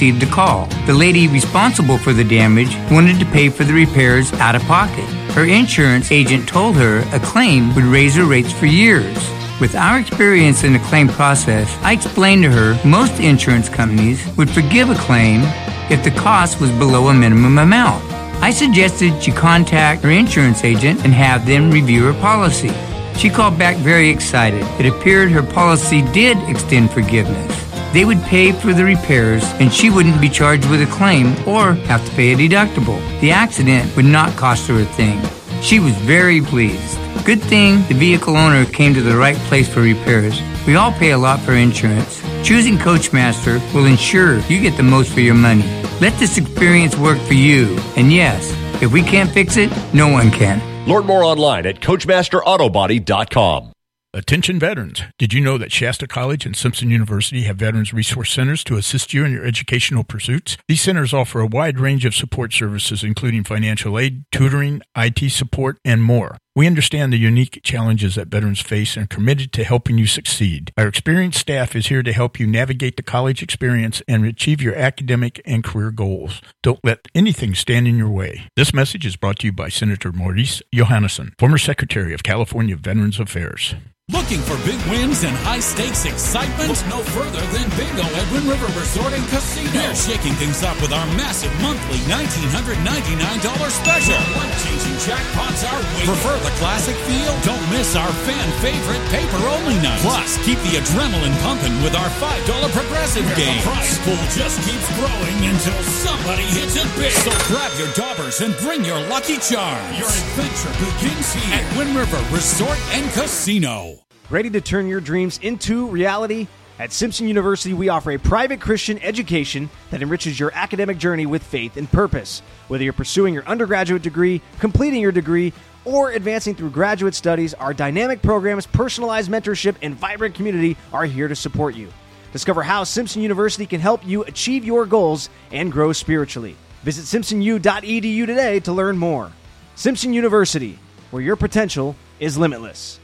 received a call. The lady responsible for the damage wanted to pay for the repairs out of pocket. Her insurance agent told her a claim would raise her rates for years. With our experience in the claim process, I explained to her most insurance companies would forgive a claim if the cost was below a minimum amount. I suggested she contact her insurance agent and have them review her policy. She called back very excited. It appeared her policy did extend forgiveness. They would pay for the repairs and she wouldn't be charged with a claim or have to pay a deductible. The accident would not cost her a thing. She was very pleased. Good thing the vehicle owner came to the right place for repairs. We all pay a lot for insurance. Choosing Coachmaster will ensure you get the most for your money. Let this experience work for you. And yes, if we can't fix it, no one can. Learn more online at CoachmasterAutobody.com. Attention veterans. Did you know that Shasta College and Simpson University have Veterans Resource Centers to assist you in your educational pursuits? These centers offer a wide range of support services, including financial aid, tutoring, IT support, and more. We understand the unique challenges that veterans face and are committed to helping you succeed. Our experienced staff is here to help you navigate the college experience and achieve your academic and career goals. Don't let anything stand in your way. This message is brought to you by Senator Maurice Johannesson, former Secretary of California Veterans Affairs. Looking for big wins and high-stakes excitement? Look no further than Bingo at Wind River Resort and Casino. We're shaking things up with our massive monthly $1,999 special. Life-changing jackpots are waiting. Prefer the classic feel? Don't miss our fan-favorite paper-only night. Plus, keep the adrenaline pumping with our $5 progressive game. The prize pool just keeps growing until somebody hits it big. So grab your daubers and bring your lucky charms. Your adventure begins here at Wind River Resort and Casino. Ready to turn your dreams into reality? At Simpson University, we offer a private Christian education that enriches your academic journey with faith and purpose. Whether you're pursuing your undergraduate degree, completing your degree, or advancing through graduate studies, our dynamic programs, personalized mentorship, and vibrant community are here to support you. Discover how Simpson University can help you achieve your goals and grow spiritually. Visit simpsonu.edu today to learn more. Simpson University, where your potential is limitless.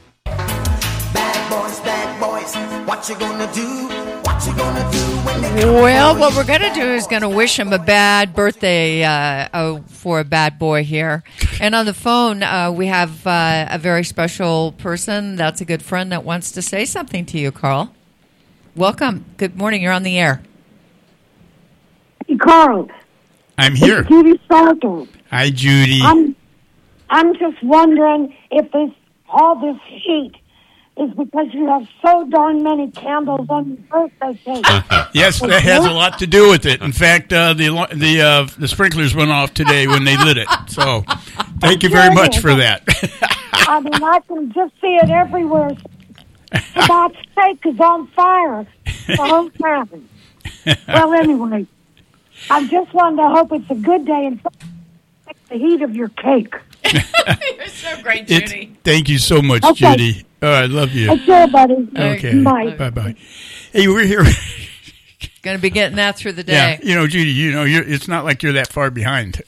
Bad boys, what you gonna do? What you gonna do when they Well, what we're going to do is going to wish him a bad birthday for a bad boy here. And on the phone, we have a very special person that's a good friend that wants to say something to you, Carl. Welcome. Good morning. You're on the air. Hey, Carl. I'm here. It's Judy Salter. Hi, Judy. I'm just wondering if all this heat is because you have so darn many candles on your birthday cake. Yes, that has a lot to do with it. In fact, the sprinklers went off today when they lit it. So, thank you very much for that. I mean, I can just see it everywhere. That steak is on fire the whole time. Well, anyway, I just wanted to hope it's a good day and the heat of your cake. You're so great, Judy. Thank you so much, Okay. Judy. I love you. Okay, buddy. Okay. Bye. Bye-bye. Hey, we're here. Going to be getting that through the day. Yeah, Judy, it's not like you're that far behind.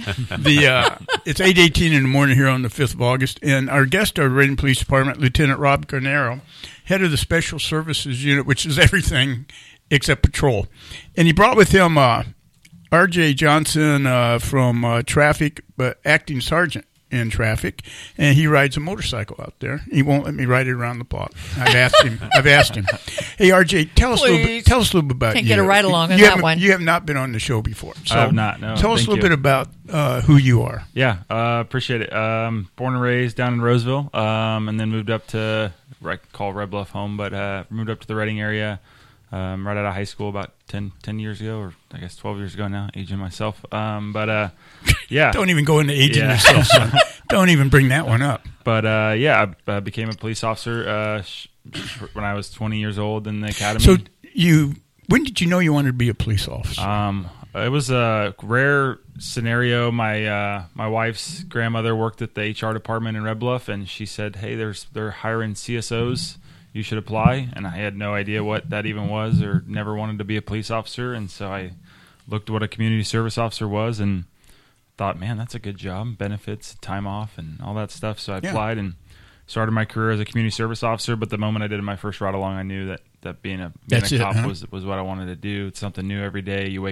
It's 8:18 in the morning here on the 5th of August, and our guest, our Reading Police Department, Lieutenant Rob Carnero, head of the Special Services Unit, which is everything except patrol. And he brought with him R.J. Johnson from Traffic, but acting sergeant in Traffic, and he rides a motorcycle out there. He won't let me ride it around the block. I've asked him. Hey, RJ, tell us a little bit about you. Can't get a ride along on you that one. You have not been on the show before. So I have not, no. Tell us a little bit about who you are. Yeah, appreciate it. Born and raised down in Roseville, and then moved up to, I call Red Bluff home, but moved up to the Reading area right out of high school about 10 years ago, or I guess 12 years ago now, aging myself. Yeah. Don't even go into aging yourself, son. Don't even bring that one up. But, I became a police officer when I was 20 years old in the academy. So when did you know you wanted to be a police officer? It was a rare scenario. My wife's grandmother worked at the HR department in Red Bluff, and she said, hey, they're hiring CSOs. You should apply. And I had no idea what that even was, or never wanted to be a police officer. And so I looked what a community service officer was and thought, man, that's a good job, benefits, time off, and all that stuff. So I applied and started my career as a community service officer. But the moment I did my first ride along, I knew that being a cop was what I wanted to do. It's something new every day. You wake